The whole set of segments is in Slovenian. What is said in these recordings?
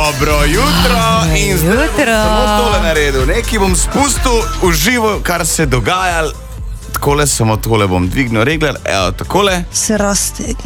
Dobro jutro in zdaj samo tole naredil. Nekaj bom spustil v živo, kar se dogaja. Takole samo tole bom dvignil regler. Evo, takole. Se raztegne.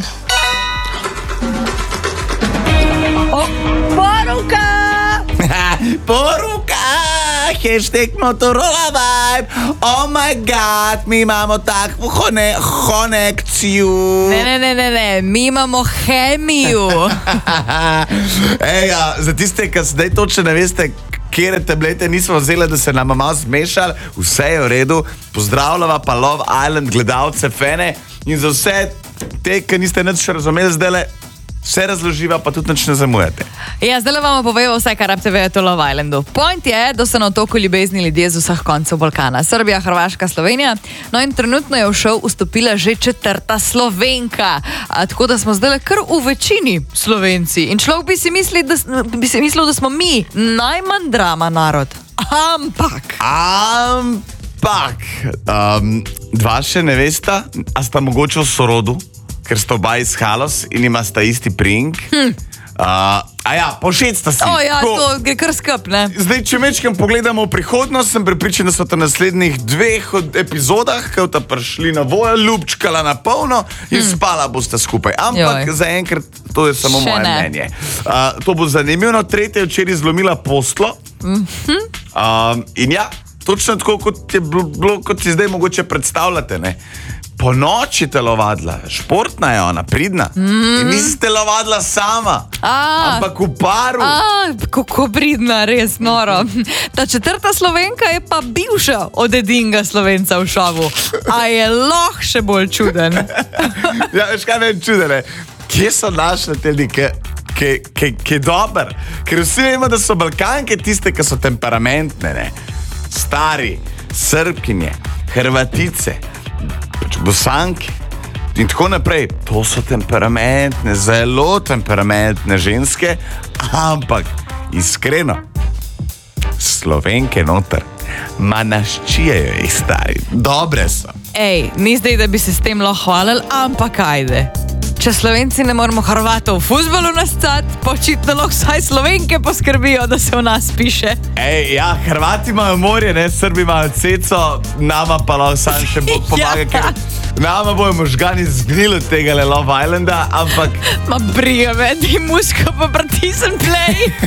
Poruka! Poruka! Hashtag Motorola Vibe. Oh my god, mi imamo takvu konekciju. Ne, mi imamo chemiju. Eja, za tiste, ki zdaj točno ne veste, kere tablete nismo vzeli, da se nam malo zmešali, vse je v redu. Pozdravljava pa Love Island gledalce, fene in za vse te, ki niste nič še razumeli zdajle, vse razloživa, pa tudi nič ne zamujate. Ja, zdaj vam povejo vse, kar rabite vedeti o Love Islandu. Point je, da so na otoku ljubezni ljudje z vseh koncev Balkana. Srbija, Hrvaška, Slovenija. No in trenutno je v šov vstopila že 4. Slovenka. Tako da smo zdaj kar v večini Slovenci. In človek bi si mislil, da smo mi najmanj drama narod. Ampak. Dva še ne vesta, a sta mogoče v sorodu, ker sta oba iz Halos in ima sta isti priimk. Povšeč sta si. To gre kar skup, ne? Zdaj, če mečkam pogledamo v prihodnost, sem prepričan, da so ta naslednjih 2 epizodah, ki bosta prišli na vojo, ljubčkala na polno in spala bosta skupaj. Ampak zaenkrat to je samo moje mnenje. To bo zanimivo. Tretja je včeraj zlomila poslo. In ja, točno tako, kot je bilo, kot si zdaj mogoče predstavljate, ne? Po noči telovadila, športna je ona, pridna. In nisi telovadila sama, ampak v paru. Kako pridna, res noro. Ta 4. Slovenka je pa bivša od edinega Slovenca v šovu. A je lahko še bolj čuden. Ja, veš kaj me je čudene? Kje so našli te ljudi, ki je dober? Ker vsi vemo, da so Balkanke tiste, ki so temperamentne, ne? Stari, Srbkinje, Hrvatice, Bosanke in tako naprej. To so temperamentne, zelo temperamentne ženske, ampak iskreno, Slovenke noter, naščijejo jih stari, dobre so. Ni zdaj, da bi se s tem lahko hvalili, ampak ajde. Če Slovenci ne moramo Hrvatov v fuzbolu nascati, očitno lahko vsaj Slovenke poskrbijo, da se v nas piše. Hrvati imajo morje, ne, Srbi imajo ceco, nama pa lahko sam še Bog pomaga, ker nama bojo možgani zgnili od tega Love Islanda, ampak... Ma briga me, ti muško pa pritisnem play.